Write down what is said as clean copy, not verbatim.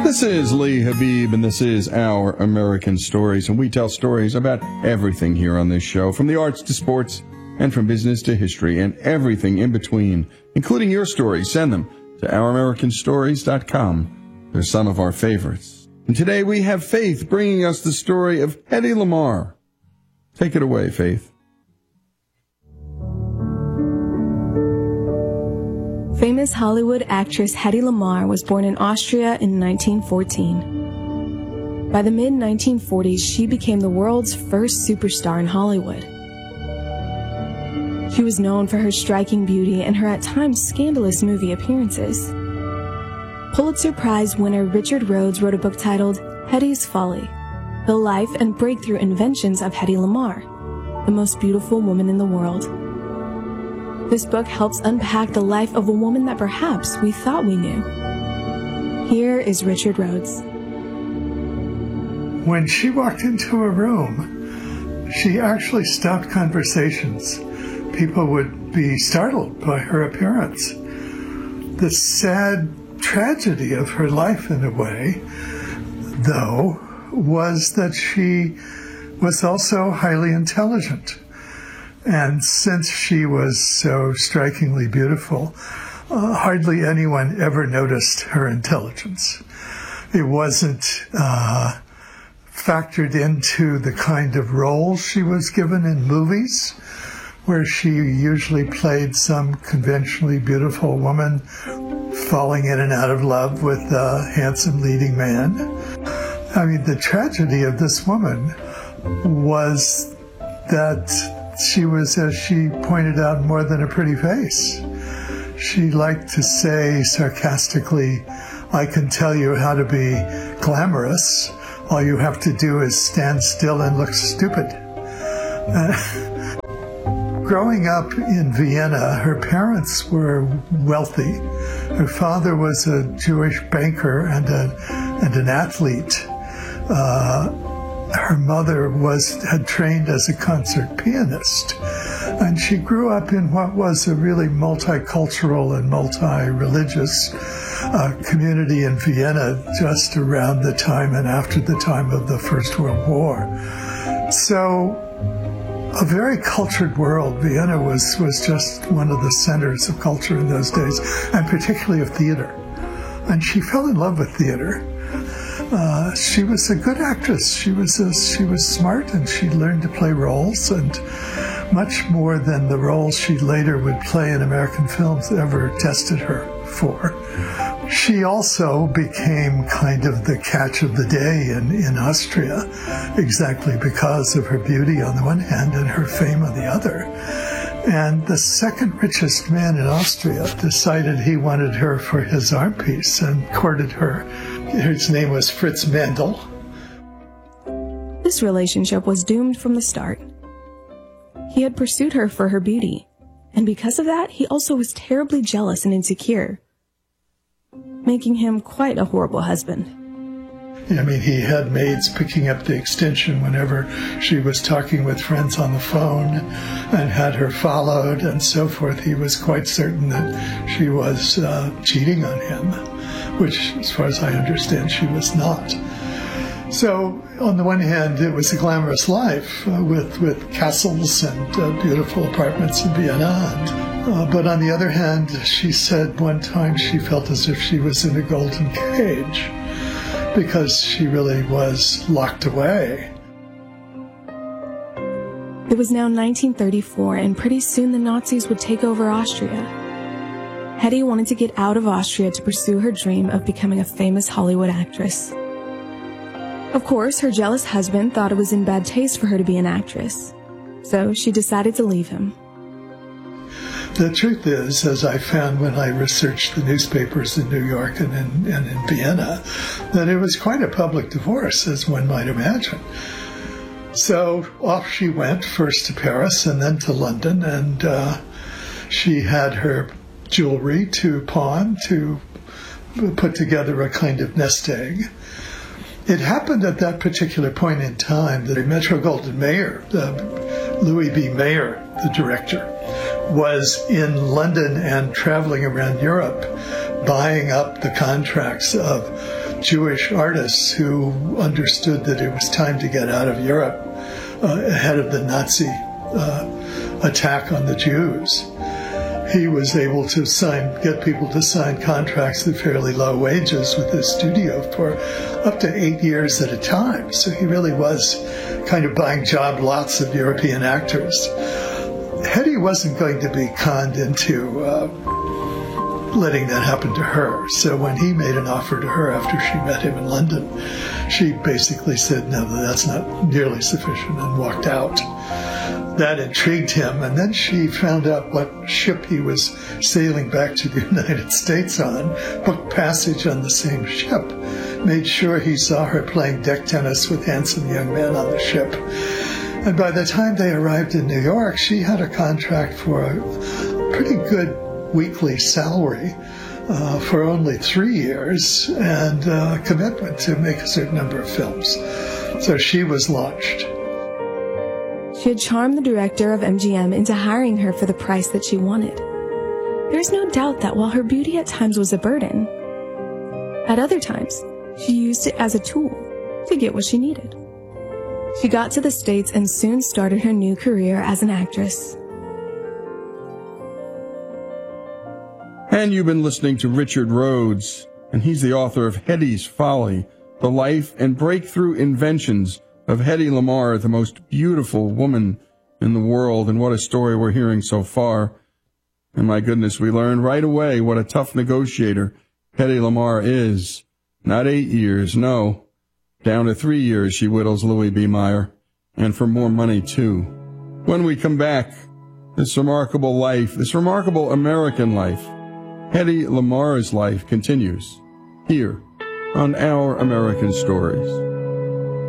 This is Lee Habib, and this is Our American Stories, and we tell stories about everything here on this show, from the arts to sports, and from business to history, and everything in between, including your stories. Send them to ouramericanstories.com. They're some of our favorites. And today we have Faith bringing us the story of Hedy Lamarr. Take it away, Faith. Famous Hollywood actress Hedy Lamarr was born in Austria in 1914. By the mid-1940s, she became the world's first superstar in Hollywood. She was known for her striking beauty and her at times scandalous movie appearances. Pulitzer Prize winner Richard Rhodes wrote a book titled Hedy's Folly: The Life and Breakthrough Inventions of Hedy Lamarr, the most beautiful woman in the world. This book helps unpack the life of a woman that perhaps we thought we knew. Here is Richard Rhodes. When she walked into a room, she actually stopped conversations. People would be startled by her appearance. The sad tragedy of her life, in a way, though, was that she was also highly intelligent. And since she was so strikingly beautiful, hardly anyone ever noticed her intelligence. It wasn't factored into the kind of roles she was given in movies, where she usually played some conventionally beautiful woman falling in and out of love with a handsome leading man. I mean, the tragedy of this woman was that she was, as she pointed out, more than a pretty face. She liked to say sarcastically, "I can tell you how to be glamorous. All you have to do is stand still and look stupid." Growing up in Vienna, her parents were wealthy. Her father was a Jewish banker and an athlete. Her mother had trained as a concert pianist, and she grew up in what was a really multicultural and multi-religious community in Vienna just around the time and after the time of the First World War. So a very cultured world. Vienna was just one of the centers of culture in those days, and particularly of theater. And she fell in love with theater. She was a good actress. She was smart, and she learned to play roles, and much more than the roles she later would play in American films ever tested her for. She also became kind of the catch of the day in Austria, exactly because of her beauty on the one hand and her fame on the other. And the second richest man in Austria decided he wanted her for his art piece and courted her. His name was Fritz Mandl. This relationship was doomed from the start. He had pursued her for her beauty, and because of that, he also was terribly jealous and insecure, making him quite a horrible husband. I mean, he had maids picking up the extension whenever she was talking with friends on the phone and had her followed and so forth. He was quite certain that she was cheating on him, which, as far as I understand, she was not. So, on the one hand, it was a glamorous life with castles and beautiful apartments in Vienna. But on the other hand, she said one time she felt as if she was in a golden cage, because she really was locked away. It was now 1934, and pretty soon the Nazis would take over Austria. Hedy wanted to get out of Austria to pursue her dream of becoming a famous Hollywood actress. Of course, her jealous husband thought it was in bad taste for her to be an actress, so she decided to leave him. The truth is, as I found when I researched the newspapers in New York and in Vienna, that it was quite a public divorce, as one might imagine. So off she went, first to Paris and then to London, and she had her jewelry to pawn to put together a kind of nest egg. It happened at that particular point in time that Metro-Goldwyn-Mayer, Louis B. Mayer, the director, was in London and traveling around Europe, buying up the contracts of Jewish artists who understood that it was time to get out of Europe ahead of the Nazi attack on the Jews. He was able to get people to sign contracts at fairly low wages with his studio for up to 8 years at a time. So he really was kind of buying job lots of European actors. Hetty wasn't going to be conned into letting that happen to her. So when he made an offer to her after she met him in London, she basically said, no, that's not nearly sufficient, and walked out. That intrigued him, and then she found out what ship he was sailing back to the United States on, booked passage on the same ship, made sure he saw her playing deck tennis with handsome young men on the ship. And by the time they arrived in New York, she had a contract for a pretty good weekly salary for only 3 years, and a commitment to make a certain number of films. So she was launched. She had charmed the director of MGM into hiring her for the price that she wanted. There's no doubt that while her beauty at times was a burden, at other times, she used it as a tool to get what she needed. She got to the States and soon started her new career as an actress. And you've been listening to Richard Rhodes, and he's the author of Hetty's Folly, The Life and Breakthrough Inventions of Hedy Lamarr, the most beautiful woman in the world. And what a story we're hearing so far. And my goodness, we learned right away what a tough negotiator Hedy Lamarr is. Not 8 years, no. Down to 3 years she whittles Louis B. Mayer, and for more money too. When we come back, this remarkable life, this remarkable American life, Hedy Lamarr's life continues here on Our American Stories.